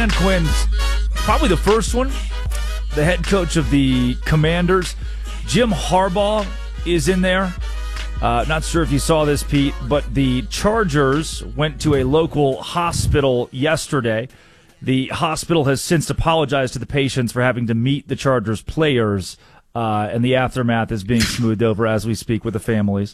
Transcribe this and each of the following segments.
Dan Quinn, probably the first one, the head coach of the Commanders. Jim Harbaugh is in there. Not sure if you saw this, Pete, but the Chargers went to a local hospital yesterday. The hospital has since apologized to the patients for having to meet the Chargers players, and the aftermath is being smoothed over as we speak with the families.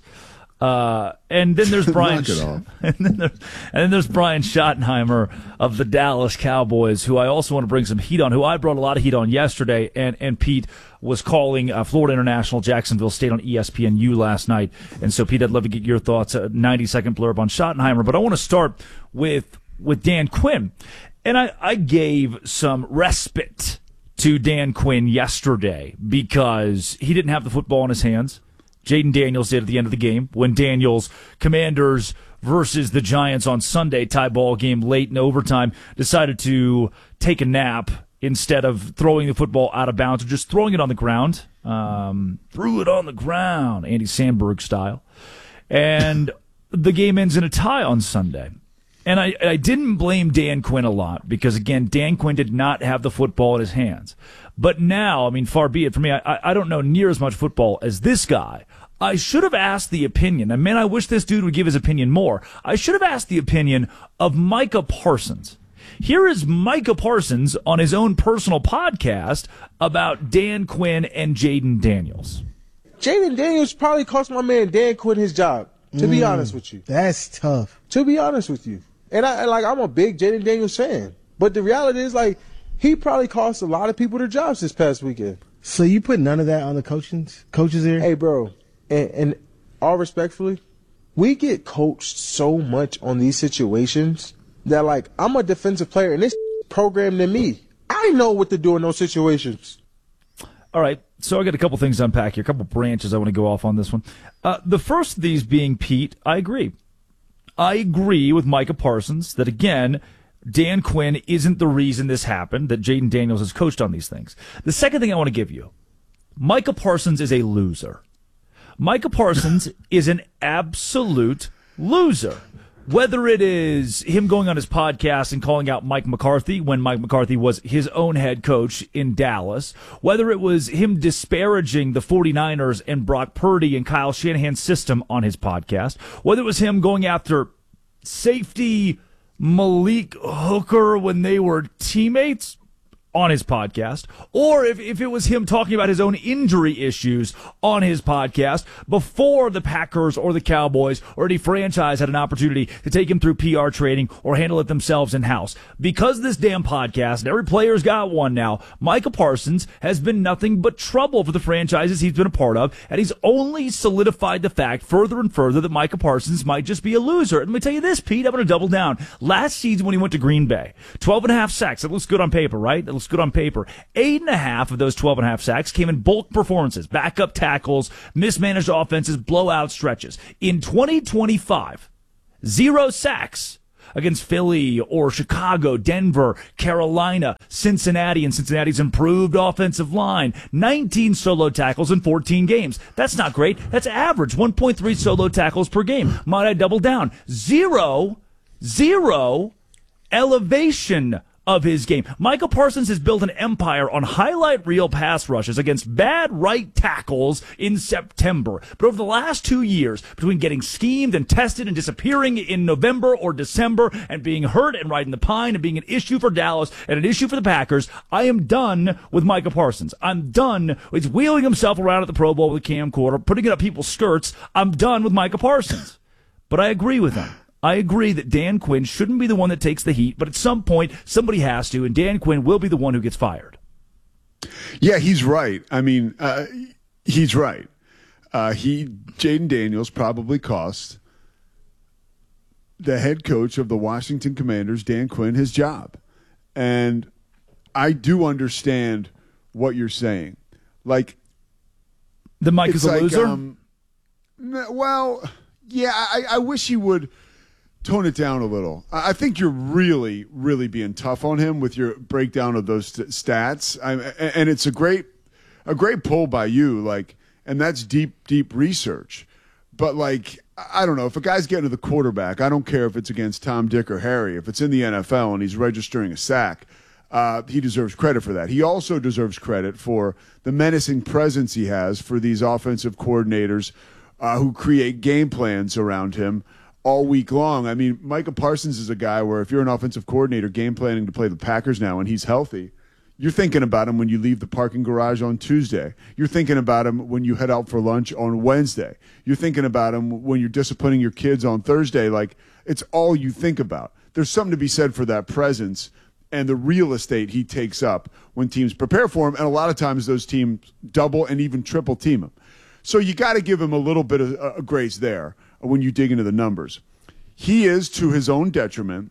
And then there's Brian, and then there's Brian Schottenheimer of the Dallas Cowboys, who I also want to bring some heat on, who I brought a lot of heat on yesterday, and Pete was calling Florida International Jacksonville State on ESPNU last night. And so, Pete, I'd love to get your thoughts, a 90-second blurb on Schottenheimer, but I want to start with Dan Quinn. And I gave some respite to Dan Quinn yesterday because he didn't have the football in his hands. Jaden Daniels did at the end of the game when Daniels, Commanders versus the Giants on Sunday, tie ball game late in overtime, decided to take a nap instead of throwing the football out of bounds or just throwing it on the ground. Threw it on the ground, Andy Sandberg style. And the game ends in a tie on Sunday. And I didn't blame Dan Quinn a lot because, again, Dan Quinn did not have the football in his hands. But now, I mean, far be it for me, I don't know near as much football as this guy. I should have asked the opinion, and man, I wish this dude would give his opinion more. I should have asked the opinion of Micah Parsons. Here is Micah Parsons on his own personal podcast about Dan Quinn and Jaden Daniels. Jaden Daniels probably cost my man Dan Quinn his job, to be honest with you. That's tough. To be honest with you. And I'm a big Jaden Daniels fan. But the reality is, he probably cost a lot of people their jobs this past weekend. So you put none of that on the coaches here? Hey, bro, and all respectfully, we get coached so much on these situations that, I'm a defensive player, and this programmed in me. I know what to do in those situations. All right, so I got a couple things to unpack here, a couple branches I want to go off on this one. The first of these being, Pete, I agree. I agree with Micah Parsons that, again, Dan Quinn isn't the reason this happened, that Jaden Daniels has coached on these things. The second thing I want to give you, Micah Parsons is a loser. Micah Parsons is an absolute loser. Whether it is him going on his podcast and calling out Mike McCarthy when Mike McCarthy was his own head coach in Dallas, whether it was him disparaging the 49ers and Brock Purdy and Kyle Shanahan's system on his podcast, whether it was him going after safety Malik Hooker when they were teammates on his podcast, or if it was him talking about his own injury issues on his podcast before the Packers or the Cowboys or any franchise had an opportunity to take him through PR training or handle it themselves in-house. Because of this damn podcast, and every player's got one now, Micah Parsons has been nothing but trouble for the franchises he's been a part of, and he's only solidified the fact further and further that Micah Parsons might just be a loser. And let me tell you this, Pete, I'm going to double down. Last season when he went to Green Bay, 12.5 sacks. That looks good on paper, right? That looks good on paper. 8.5 of those 12.5 sacks came in bulk performances, backup tackles, mismanaged offenses, blowout stretches. In 2025, 0 sacks against Philly or Chicago, Denver, Carolina, Cincinnati, and Cincinnati's improved offensive line. 19 solo tackles in 14 games. That's not great. That's average. 1.3 solo tackles per game. Might I double down? Zero elevation of his game. Micah Parsons has built an empire on highlight reel pass rushes against bad right tackles in September. But over the last 2 years, between getting schemed and tested and disappearing in November or December and being hurt and riding the pine and being an issue for Dallas and an issue for the Packers, I am done with Micah Parsons. I'm done with wheeling himself around at the Pro Bowl with a camcorder, putting it up people's skirts. I'm done with Micah Parsons. But I agree with him. I agree that Dan Quinn shouldn't be the one that takes the heat, but at some point, somebody has to, and Dan Quinn will be the one who gets fired. Yeah, he's right. I mean, he's right. Jaden Daniels probably cost the head coach of the Washington Commanders, Dan Quinn, his job. And I do understand what you're saying. The Mike is a loser? Well, yeah, I wish he would tone it down a little. I think you're really, really being tough on him with your breakdown of those stats. And it's a great poll by you, and that's deep research. But I don't know, if a guy's getting to the quarterback, I don't care if it's against Tom, Dick, or Harry. If it's in the NFL and he's registering a sack, he deserves credit for that. He also deserves credit for the menacing presence he has for these offensive coordinators who create game plans around him all week long. I mean, Micah Parsons is a guy where if you're an offensive coordinator game planning to play the Packers now and he's healthy, you're thinking about him when you leave the parking garage on Tuesday. You're thinking about him when you head out for lunch on Wednesday. You're thinking about him when you're disciplining your kids on Thursday. Like, it's all you think about. There's something to be said for that presence and the real estate he takes up when teams prepare for him. And a lot of times those teams double and even triple team him. So you got to give him a little bit of grace there when you dig into the numbers. He is, to his own detriment,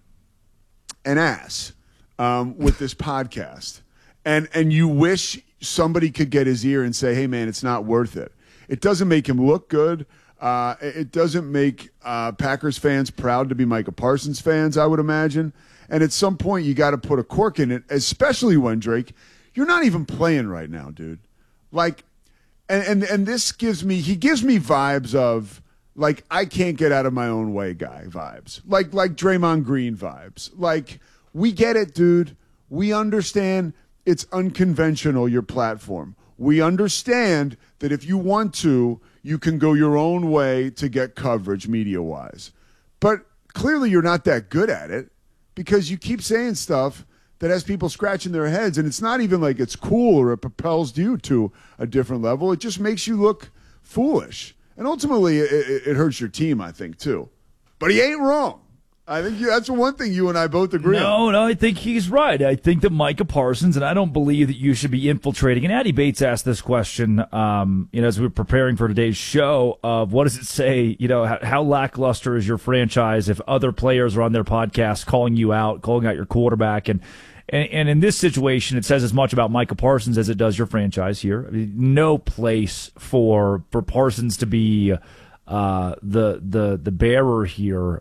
an ass with this podcast. And you wish somebody could get his ear and say, hey, man, it's not worth it. It doesn't make him look good. It doesn't make Packers fans proud to be Micah Parsons fans, I would imagine. And at some point, you got to put a cork in it, especially when, Drake, you're not even playing right now, dude. Like, and this gives me vibes of, like, I can't get out of my own way guy vibes. Like Draymond Green vibes. Like, we get it, dude. We understand it's unconventional, your platform. We understand that if you want to, you can go your own way to get coverage media-wise. But clearly you're not that good at it because you keep saying stuff that has people scratching their heads, and it's not even like it's cool or it propels you to a different level. It just makes you look foolish. And ultimately, it hurts your team, I think, too. But he ain't wrong. I think that's the one thing you and I both agree on. No, I think he's right. I think that Micah Parsons, and I don't believe that you should be infiltrating. And Addie Bates asked this question, as we were preparing for today's show of what does it say, how lackluster is your franchise if other players are on their podcast calling out your quarterback. And in this situation, it says as much about Micah Parsons as it does your franchise here. I mean, no place for Parsons to be the bearer here,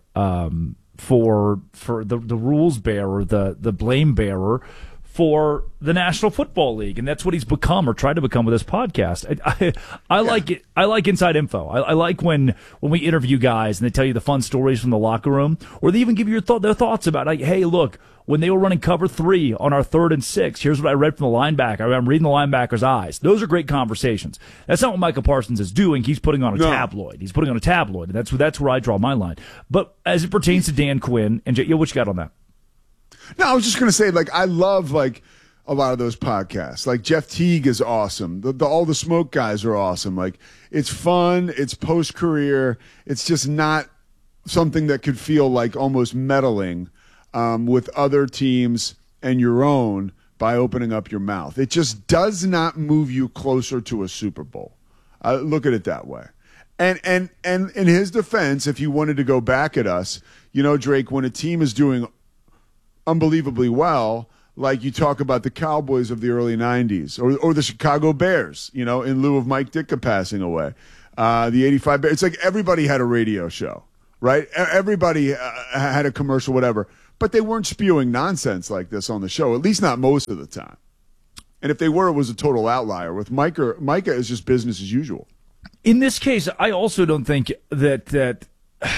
for the rules bearer, the blame bearer for the National Football League, and that's what he's become or tried to become with this podcast. I like it. I like inside info. I like when we interview guys and they tell you the fun stories from the locker room, or they even give you their thoughts about, like, hey, look, when they were running cover 3 on our 3rd and 6, here's what I read from the linebacker. I'm reading the linebacker's eyes. Those are great conversations. That's not what Micah Parsons is doing. He's putting on a tabloid. He's putting on a tabloid, and that's where I draw my line. But as it pertains to Dan Quinn, and what you got on that? No, I was just going to say, like, I love, like, a lot of those podcasts. Like, Jeff Teague is awesome. All the Smoke guys are awesome. Like, it's fun. It's post-career. It's just not something that could feel like almost meddling with other teams and your own by opening up your mouth. It just does not move you closer to a Super Bowl. Look at it that way. And in his defense, if you wanted to go back at us, Drake, when a team is doing unbelievably well, like you talk about the Cowboys of the early 90s or the Chicago Bears, in lieu of Mike Ditka passing away, the 85 Bears. It's like everybody had a radio show, right? Everybody had a commercial, whatever. But they weren't spewing nonsense like this on the show, at least not most of the time. And if they were, it was a total outlier. With Micah is just business as usual. In this case, I also don't think that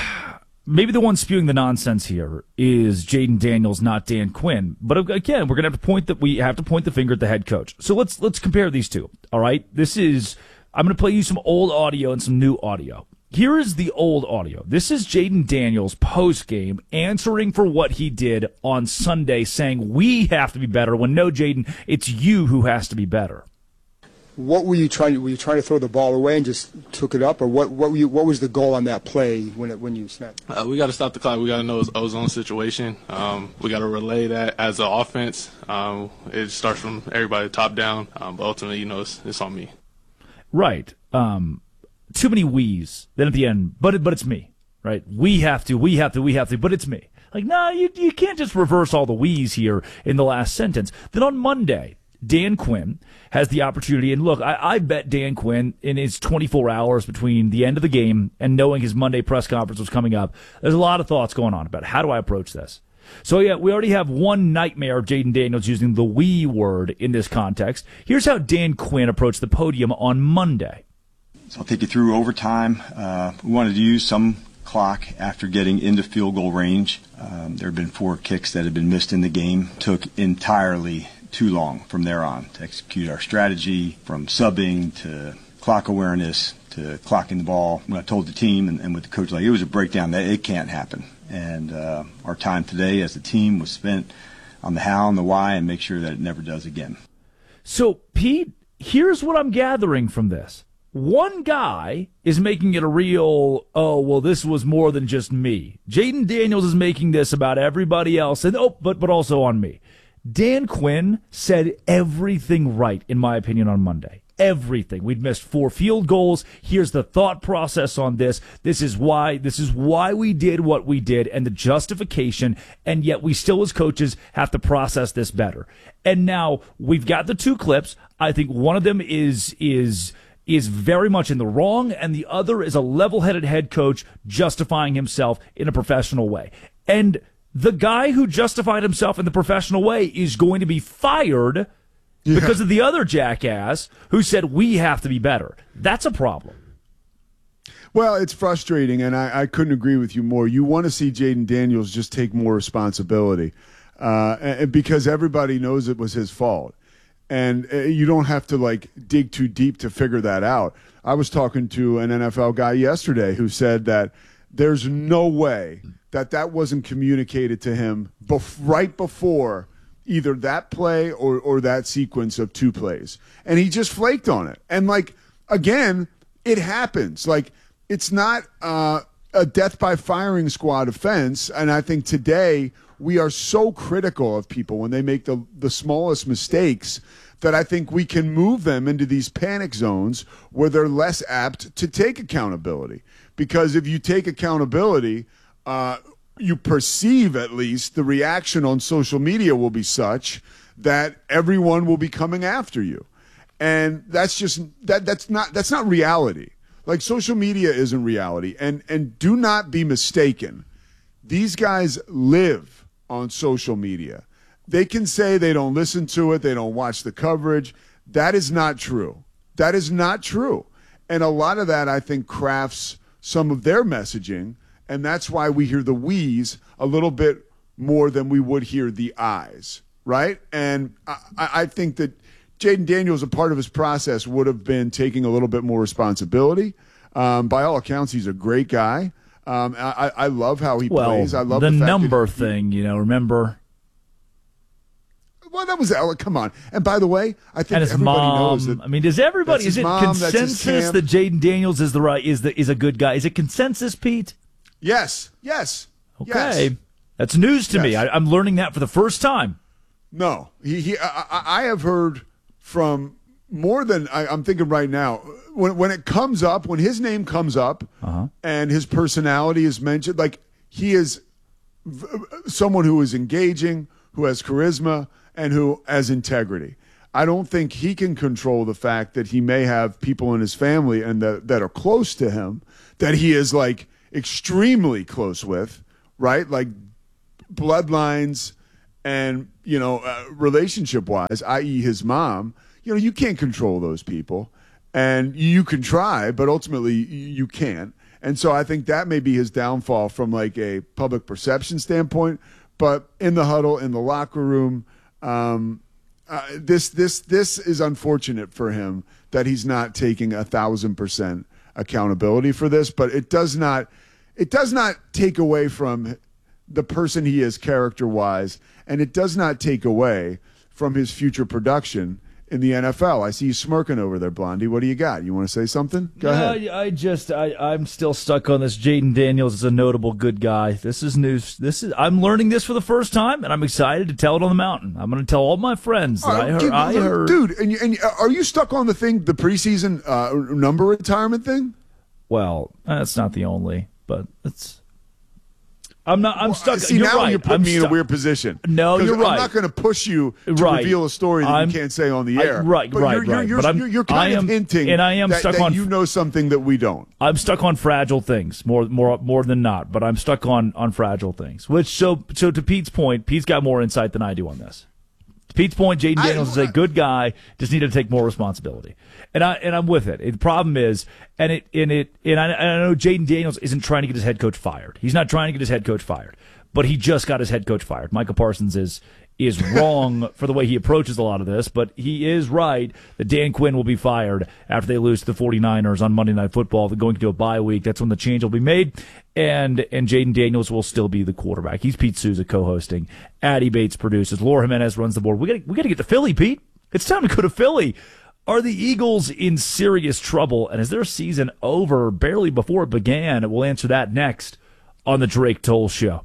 maybe the one spewing the nonsense here is Jayden Daniels, not Dan Quinn. But again, we have to point the finger at the head coach. So let's compare these two. All right, I'm going to play you some old audio and some new audio. Here is the old audio. This is Jayden Daniels post-game answering for what he did on Sunday, saying we have to be better when no, Jayden, it's you who has to be better. What were you trying to throw the ball away and just took it up, or what was the goal on that play when you snapped? We got to stop the clock. We got to know it's ozone situation. We got to relay that as an offense. It starts from everybody top down, but ultimately, it's on me. Right. Too many we's. Then at the end, but it's me, right? We have to, but it's me. Like, no, you can't just reverse all the we's here in the last sentence. Then on Monday, Dan Quinn has the opportunity, and look, I bet Dan Quinn in his 24 hours between the end of the game and knowing his Monday press conference was coming up, there's a lot of thoughts going on about how do I approach this. So, yeah, we already have one nightmare of Jayden Daniels using the we word in this context. Here's how Dan Quinn approached the podium on Monday. So I'll take you through overtime. We wanted to use some clock after getting into field goal range. There have been 4 kicks that had been missed in the game. Took entirely too long from there on to execute our strategy, from subbing to clock awareness to clocking the ball. When I told the team and with the coach, like, it was a breakdown that it can't happen. And our time today as a team was spent on the how and the why, and make sure that it never does again. So, Pete, here's what I'm gathering from this. One guy is making it a real, oh, well, this was more than just me. Jayden Daniels is making this about everybody else, and but also on me. Dan Quinn said everything right, in my opinion, on Monday. Everything. We'd missed 4 field goals. Here's the thought process on this. This is why we did what we did, and the justification, and yet we still as coaches have to process this better. And now we've got the 2 clips. I think one of them is very much in the wrong, and the other is a level-headed head coach justifying himself in a professional way. And the guy who justified himself in the professional way is going to be fired because of the other jackass who said we have to be better. That's a problem. Well, it's frustrating, and I couldn't agree with you more. You want to see Jayden Daniels just take more responsibility because everybody knows it was his fault. And you don't have to, dig too deep to figure that out. I was talking to an NFL guy yesterday who said that there's no way that wasn't communicated to him right before either that play or that sequence of 2 plays. And he just flaked on it. And, again, it happens. It's not a death by firing squad offense. And I think today we are so critical of people when they make the smallest mistakes that I think we can move them into these panic zones where they're less apt to take accountability. Because if you take accountability, you perceive at least the reaction on social media will be such that everyone will be coming after you. And that's just that's not reality. Social media isn't reality. And do not be mistaken. These guys live on social media. They can say they don't listen to it, they don't watch the coverage. That is not true. That is not true. And a lot of that, I think, crafts some of their messaging. And that's why we hear the we's a little bit more than we would hear the I's, right? And I think that Jayden Daniels, a part of his process, would have been taking a little bit more responsibility. By all accounts, he's a great guy. I love how he plays. I love the fact number thing, remember? Well, that was come on. And by the way, I think and his everybody mom, knows that. I mean, does everybody? Is it consensus that Jayden Daniels is is a good guy? Is it consensus, Pete? Yes. Okay, that's news to me. I'm learning that for the first time. No, I have heard from more than I'm thinking right now. When it comes up, when his name comes up, and his personality is mentioned, he is someone who is engaging, who has charisma, and who has integrity. I don't think he can control the fact that he may have people in his family and that are close to him that he is extremely close with, right? Bloodlines and, relationship wise, i.e. his mom, you can't control those people, and you can try, but ultimately you can't. And so I think that may be his downfall from a public perception standpoint. But in the huddle, in the locker room, this is unfortunate for him that he's not taking 1,000% accountability for this. But it does not take away from the person he is character-wise, and it does not take away from his future production in the NFL. I see you smirking over there, Blondie. What do you got? You want to say something? Go ahead. I'm still stuck on this. Jayden Daniels is a notable good guy. This is news. I'm learning this for the first time, and I'm excited to tell it on the mountain. I'm going to tell all my friends that I heard. Dude, and are you stuck on the preseason number retirement thing? Well, that's not the only, but it's. I'm stuck. See, you're now right. you're putting me in a weird position. No, you're right. I'm not going to push you to reveal a story that you can't say on the air. Right. You're kind of hinting and I am that, stuck that on, you know something that we don't. I'm stuck on fragile things more than not, but I'm stuck on fragile things. So to Pete's point, Pete's got more insight than I do on this. Pete's point, Jaden Daniels is a good guy, just needed to take more responsibility. And I'm with it. The problem is, and I know Jaden Daniels isn't trying to get his head coach fired. He's not trying to get his head coach fired, but he just got his head coach fired. Micah Parsons is wrong for the way he approaches a lot of this, but he is right that Dan Quinn will be fired after they lose to the 49ers on Monday Night Football. They're going to do a bye week. That's when the change will be made, and Jaden Daniels will still be the quarterback. He's Pete Souza co-hosting. Addy Bates produces. Laura Jimenez runs the board. We got to get to Philly, Pete. It's time to go to Philly. Are the Eagles in serious trouble, and is their season over barely before it began? We'll answer that next on the Drake Toll Show.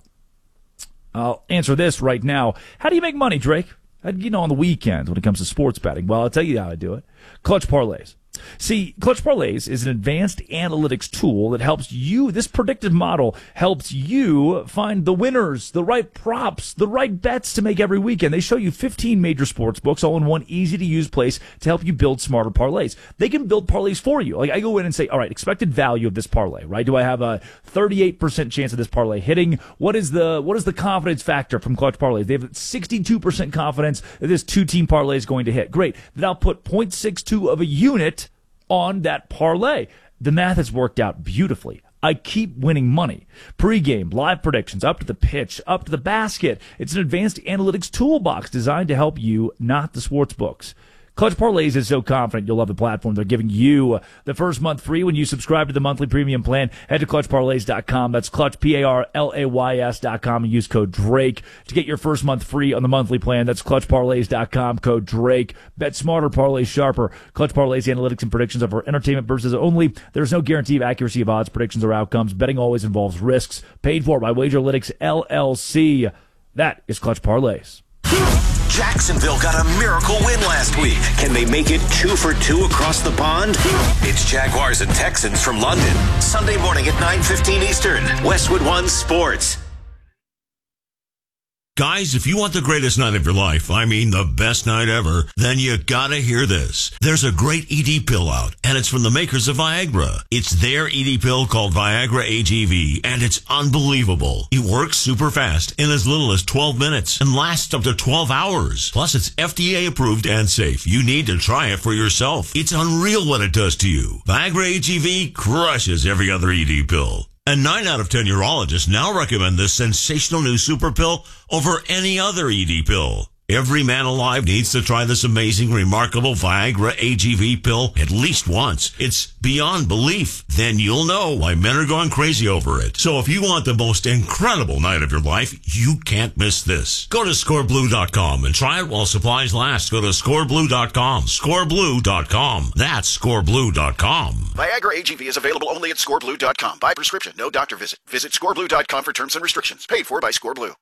I'll answer this right now. How do you make money, Drake? On the weekends when it comes to sports betting? Well, I'll tell you how I do it. Clutch Parlays. See, Clutch Parlays is an advanced analytics tool that helps you, this predictive model helps you find the winners, the right props, the right bets to make every weekend. They show you 15 major sports books all in one easy-to-use place to help you build smarter parlays. They can build parlays for you. Like, I go in and say, all right, expected value of this parlay, right? Do I have a 38% chance of this parlay hitting? What is the confidence factor from Clutch Parlays? They have 62% confidence that this two-team parlay is going to hit. Great. Then I'll put 0.62 of a unit on that parlay. The math has worked out beautifully. I keep winning money. Pre-game, live predictions, up to the pitch, up to the basket. It's an advanced analytics toolbox designed to help you, not the sports books. Clutch Parlays is so confident you'll love the platform. They're giving you the first month free when you subscribe to the monthly premium plan. Head to clutchparlays.com. That's clutch, PARLAYS.com, and use code Drake to get your first month free on the monthly plan. That's clutchparlays.com, code Drake. Bet smarter, parlay sharper. Clutch Parlays analytics and predictions are for entertainment purposes only. There's no guarantee of accuracy of odds, predictions, or outcomes. Betting always involves risks. Paid for by Wagerlytics, LLC. That is Clutch Parlays. Jacksonville got a miracle win last week. Can they make it 2 for 2 across the pond? It's Jaguars and Texans from London. Sunday morning at 9:15 Eastern. Westwood One Sports. Guys, if you want the greatest night of your life, I mean the best night ever, then you gotta hear this. There's a great ED pill out, and it's from the makers of Viagra. It's their ED pill called Viagra AGV, and it's unbelievable. It works super fast in as little as 12 minutes and lasts up to 12 hours. Plus, it's FDA approved and safe. You need to try it for yourself. It's unreal what it does to you. Viagra AGV crushes every other ED pill. And 9 out of 10 urologists now recommend this sensational new super pill over any other ED pill. Every man alive needs to try this amazing, remarkable Viagra AGV pill at least once. It's beyond belief. Then you'll know why men are going crazy over it. So if you want the most incredible night of your life, you can't miss this. Go to scoreblue.com and try it while supplies last. Go to scoreblue.com. Scoreblue.com. That's scoreblue.com. Viagra AGV is available only at scoreblue.com. By prescription, no doctor visit. Visit scoreblue.com for terms and restrictions. Paid for by Scoreblue.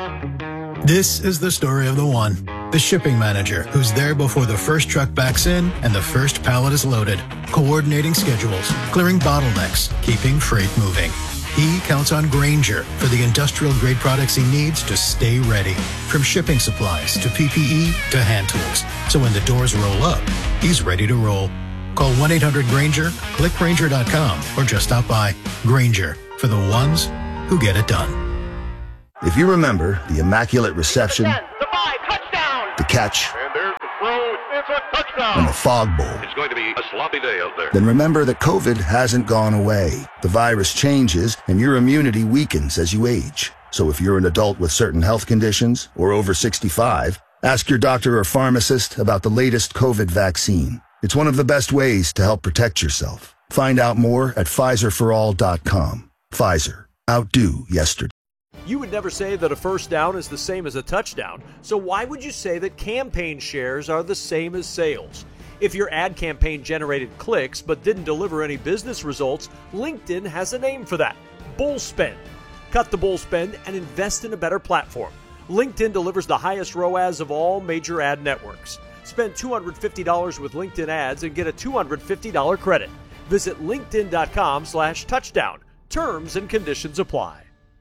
This is the story of the one, the shipping manager, who's there before the first truck backs in and the first pallet is loaded, coordinating schedules, clearing bottlenecks, keeping freight moving. He counts on Grainger for the industrial-grade products he needs to stay ready, from shipping supplies to PPE to hand tools. So when the doors roll up, he's ready to roll. Call 1-800-GRAINGER, click Grainger.com, or just stop by. Grainger, for the ones who get it done. If you remember the immaculate reception, the catch, and the fog bowl, it's going to be a sloppy day out there. Then remember that COVID hasn't gone away. The virus changes and your immunity weakens as you age. So if you're an adult with certain health conditions or over 65, ask your doctor or pharmacist about the latest COVID vaccine. It's one of the best ways to help protect yourself. Find out more at PfizerForAll.com. Pfizer. Outdo yesterday. You would never say that a first down is the same as a touchdown, so why would you say that campaign shares are the same as sales? If your ad campaign generated clicks but didn't deliver any business results, LinkedIn has a name for that: bull spend. Cut the bull spend and invest in a better platform. LinkedIn delivers the highest ROAS of all major ad networks. Spend $250 with LinkedIn ads and get a $250 credit. Visit linkedin.com/touchdown. Terms and conditions apply.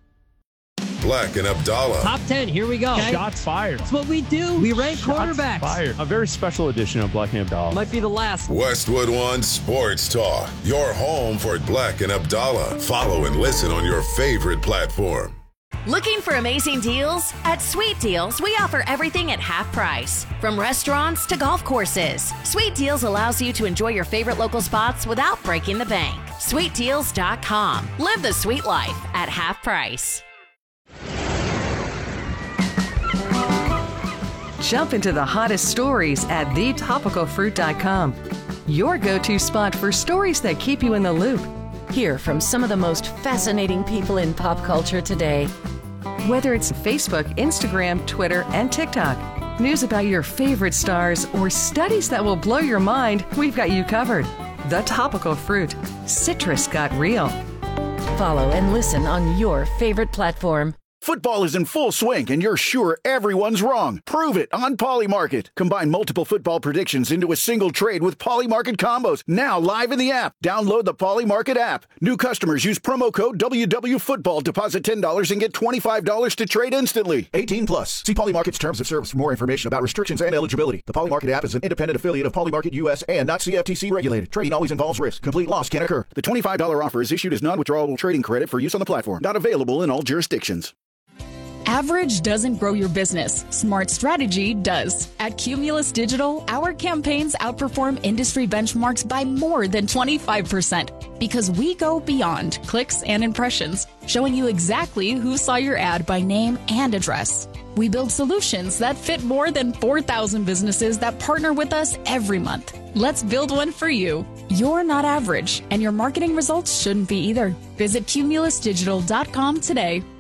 Black and Abdallah. Top 10, here we go. Okay. Shots fired. That's what we do. We rank quarterbacks. Fired. A very special edition of Black and Abdallah. Might be the last. Westwood One Sports Talk. Your home for Black and Abdallah. Follow and listen on your favorite platform. Looking for amazing deals? At Sweet Deals, we offer everything at half price. From restaurants to golf courses, Sweet Deals allows you to enjoy your favorite local spots without breaking the bank. SweetDeals.com. Live the sweet life at half price. Jump into the hottest stories at thetopicalfruit.com. Your go-to spot for stories that keep you in the loop. Hear from some of the most fascinating people in pop culture today. Whether it's Facebook, Instagram, Twitter, and TikTok, news about your favorite stars, or studies that will blow your mind, we've got you covered. The Topical Fruit. Citrus got real. Follow and listen on your favorite platform. Football is in full swing, and you're sure everyone's wrong. Prove it on Polymarket. Combine multiple football predictions into a single trade with Polymarket combos. Now live in the app. Download the Polymarket app. New customers use promo code WWFootball. Deposit $10 and get $25 to trade instantly. 18 plus. See Polymarket's terms of service for more information about restrictions and eligibility. The Polymarket app is an independent affiliate of Polymarket US and not CFTC regulated. Trading always involves risk. Complete loss can occur. The $25 offer is issued as non-withdrawable trading credit for use on the platform. Not available in all jurisdictions. Average doesn't grow your business. Smart strategy does. At Cumulus Digital, our campaigns outperform industry benchmarks by more than 25% because we go beyond clicks and impressions, showing you exactly who saw your ad by name and address. We build solutions that fit more than 4,000 businesses that partner with us every month. Let's build one for you. You're not average, and your marketing results shouldn't be either. Visit cumulusdigital.com today.